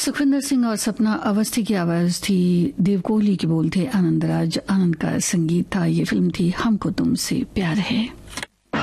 सुखविंदर सिंह और सपना अवस्थी की आवाज थी, देव कोहली के बोल थे आनंद राज, आनंद का संगीत था। ये फिल्म थी हमको तुमसे प्यार है।